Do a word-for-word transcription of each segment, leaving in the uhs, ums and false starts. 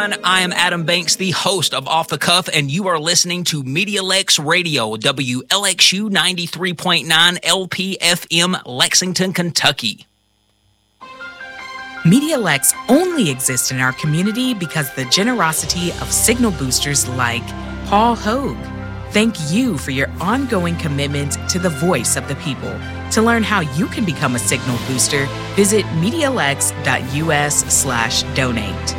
everyone. I am Adam Banks, the host of Off the Cuff, and you are listening to MediaLex Radio, W L X U ninety-three point nine L P F M, Lexington, Kentucky. MediaLex only exists in our community because of the generosity of signal boosters like Paul Hogue. Thank you for your ongoing commitment to the voice of the people. To learn how you can become a signal booster, visit MediaLex.us slash donate.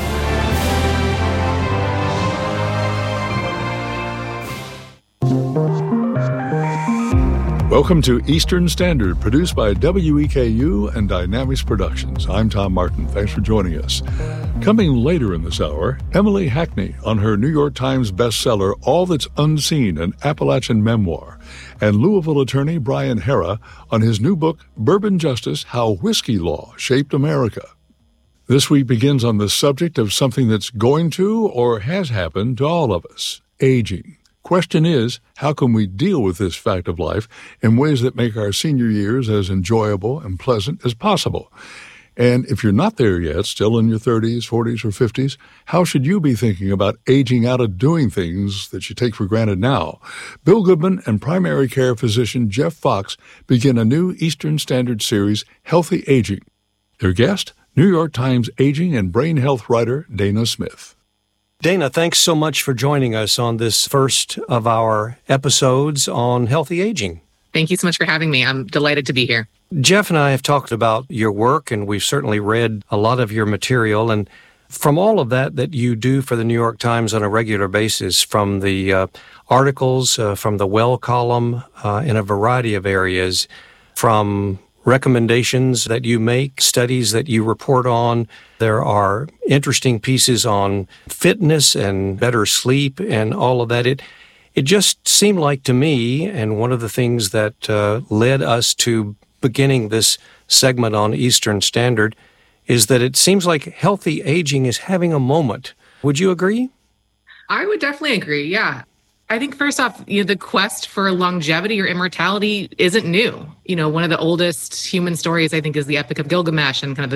Welcome to Eastern Standard, produced by W E K U and Dynamics Productions. I'm Tom Martin. Thanks for joining us. Coming later in this hour, Emily Hackney on her New York Times bestseller, All That's Unseen, an Appalachian Memoir, and Louisville attorney Brian Hera on his new book, Bourbon Justice, How Whiskey Law Shaped America. This week begins on the subject of something that's going to or has happened to all of us, aging. Question is, how can we deal with this fact of life in ways that make our senior years as enjoyable and pleasant as possible? And if you're not there yet, still in your thirties, forties, or fifties, how should you be thinking about aging out of doing things that you take for granted now? Bill Goodman and primary care physician Jeff Fox begin a new Eastern Standard series, Healthy Aging. Their guest, New York Times aging and brain health writer Dana Smith. Dana, thanks so much for joining us on this first of our episodes on healthy aging. Thank you so much for having me. I'm delighted to be here. Jeff and I have talked about your work, and we've certainly read a lot of your material. And from all of that that you do for the New York Times on a regular basis, from the uh, articles, uh, from the Well column uh, in a variety of areas, from recommendations that you make, studies that you report on. There are interesting pieces on fitness and better sleep and all of that. It it just seemed like to me, and one of the things that uh, led us to beginning this segment on Eastern Standard, is that it seems like healthy aging is having a moment. Would you agree? I would definitely agree, yeah. I think first off, you know, the quest for longevity or immortality isn't new. You know, one of the oldest human stories, I think, is the Epic of Gilgamesh and kind of the